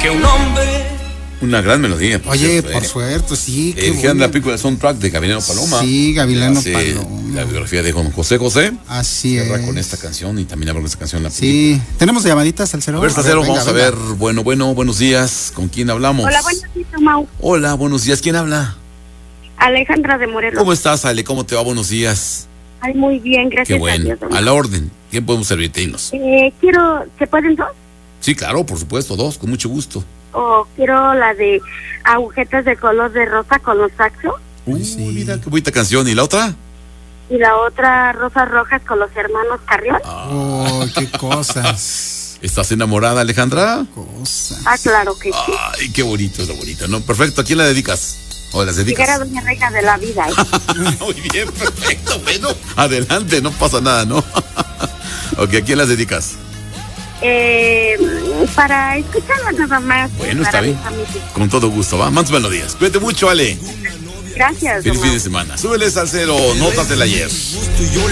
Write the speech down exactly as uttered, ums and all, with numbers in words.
que un hombre. Una gran melodía. Por Oye, cierto, por eh. suerte, sí. El que anda la película soundtrack de Gavilano Paloma. Sí, Gavilano Paloma. La biografía de José José. Así es. con esta canción y también habla con esta canción. La sí, tenemos llamaditas al cero. A ver, a ver, venga, vamos venga. a ver. Bueno, bueno, buenos días. ¿Con quién hablamos? Hola, buenos días, Mau. Hola, buenos días. ¿Quién habla? Alejandra de Morelos. ¿Cómo estás, Ale? ¿Cómo te va? Buenos días. Ay, muy bien, gracias. Qué bueno. A, Dios, a la orden. ¿Quién podemos servirte? Eh, quiero, ¿se pueden dos? Sí, claro, por supuesto, dos, con mucho gusto. Oh, quiero la de agujetas de color de rosa con los saxos. Uy, sí. Mira, qué bonita canción. ¿Y la otra? Y la otra, rosas rojas con los hermanos Carrión. Oh, qué cosas. ¿Estás enamorada, Alejandra? Cosas. Ah, claro que sí. Ay, qué bonito, es lo bonito, ¿no? Perfecto, ¿a quién la dedicas? ¿O las dedicas? Llegar a Doña Reina de la Vida. ¿eh? Muy bien, perfecto, bueno. Adelante, no pasa nada, ¿no? Ok, ¿a quién las dedicas? Eh, para escucharlas nada más. Bueno, está bien. Con todo gusto, va. Más melodías. Cuídate mucho, Ale. Gracias. Feliz fin de semana. Súbeles al cero, notas del ayer.